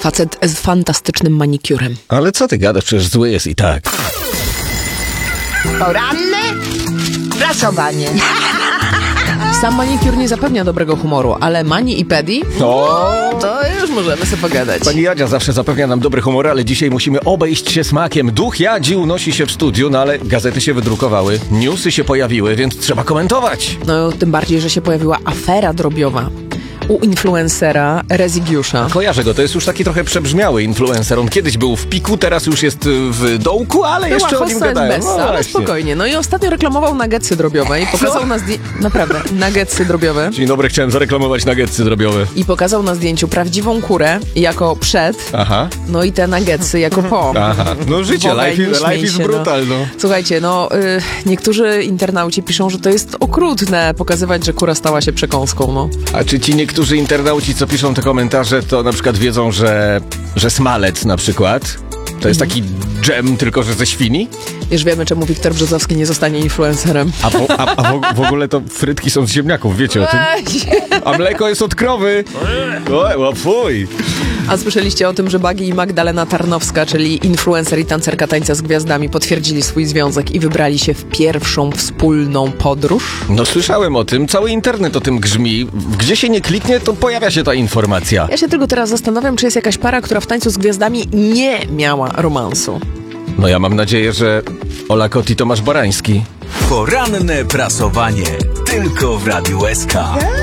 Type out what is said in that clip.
Facet z fantastycznym manikurem. Ale co ty gadasz, przecież zły jest i tak. Poranne prasowanie. Sam manikur nie zapewnia dobrego humoru, ale mani i pedi? To już możemy sobie pogadać. Pani Jadzia zawsze zapewnia nam dobry humor, ale dzisiaj musimy obejść się smakiem. Duch Jadzi unosi się w studiu, no ale gazety się wydrukowały, newsy się pojawiły, więc trzeba komentować. No, tym bardziej, że się pojawiła afera drobiowa u influencera Rezygiusza. Kojarzę go, to jest już taki trochę przebrzmiały influencer. On kiedyś był w piku, teraz już jest w dołku, ale Była jeszcze o nim hossa gadają. Bessa, ale spokojnie. No i ostatnio reklamował nuggetsy drobiowe i pokazał na naprawdę, nuggetsy drobiowe. Dzień dobry, chciałem zareklamować nuggetsy drobiowe. I pokazał na zdjęciu prawdziwą kurę jako przed, Aha. no i te nuggetsy jako po. Aha, no życie, Wołaj, nie life śmiej is się, brutal, no. Słuchajcie, niektórzy internauci piszą, że to jest okrutne pokazywać, że kura stała się przekąską, no. A czy ci niektórzy internauci, co piszą te komentarze, to na przykład wiedzą, że smalec na przykład to jest taki dżem, tylko że ze świni? Już wiemy, czemu Wiktor Brzozowski nie zostanie influencerem. A w ogóle to frytki są z ziemniaków, wiecie o tym? A mleko jest od krowy. O, fuj. A słyszeliście o tym, że Bagi i Magdalena Tarnowska, czyli influencer i tancerka tańca z gwiazdami, potwierdzili swój związek i wybrali się w pierwszą wspólną podróż? No słyszałem o tym, cały internet o tym grzmi. Gdzie się nie kliknie, to pojawia się ta informacja. Ja się tylko teraz zastanawiam, czy jest jakaś para, która w tańcu z gwiazdami nie miała romansu. No ja mam nadzieję, że Ola Kot i Tomasz Barański. Poranne prasowanie. Tylko w Radiu SK.